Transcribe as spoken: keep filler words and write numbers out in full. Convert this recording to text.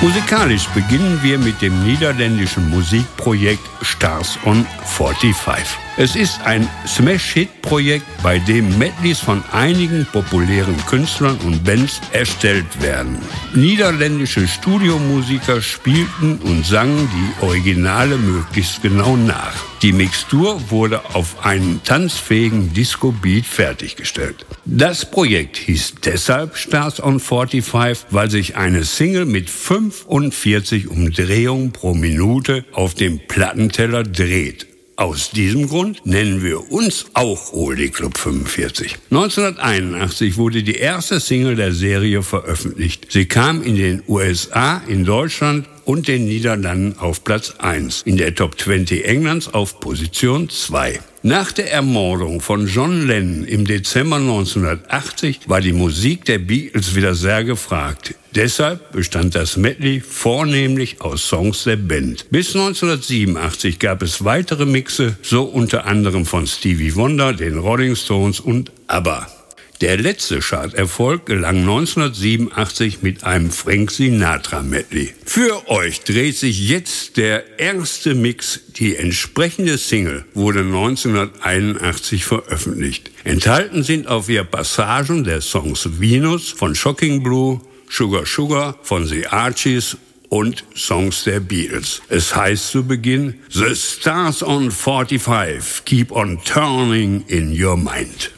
Musikalisch beginnen wir mit dem niederländischen Musikprojekt Stars on forty-five. Es ist ein Smash-Hit-Projekt, bei dem Medleys von einigen populären Künstlern und Bands erstellt werden. Niederländische Studiomusiker spielten und sangen die Originale möglichst genau nach. Die Mixtur wurde auf einen tanzfähigen Disco-Beat fertiggestellt. Das Projekt hieß deshalb Stars on forty-five, weil sich eine Single mit fünfundvierzig Umdrehungen pro Minute auf dem Plattenteller dreht. Aus diesem Grund nennen wir uns auch Oldie Club fünfundvierzig. neunzehnhunderteinundachtzig wurde die erste Single der Serie veröffentlicht. Sie kam in den U S A, in Deutschland und den Niederlanden auf Platz eins, in der Top zwanzig Englands auf Position zwei. Nach der Ermordung von John Lennon im Dezember neunzehnhundertachtzig war die Musik der Beatles wieder sehr gefragt. Deshalb bestand das Medley vornehmlich aus Songs der Band. Bis neunzehnhundertsiebenundachtzig gab es weitere Mixe, so unter anderem von Stevie Wonder, den Rolling Stones und ABBA. Der letzte Charterfolg gelang neunzehnhundertsiebenundachtzig mit einem Frank Sinatra-Medley. Für euch dreht sich jetzt der erste Mix. Die entsprechende Single wurde neunzehnhunderteinundachtzig veröffentlicht. Enthalten sind auf ihr Passagen der Songs Venus von Shocking Blue, Sugar Sugar von The Archies und Songs der Beatles. Es heißt zu Beginn: The Stars on forty-five keep on turning in your mind.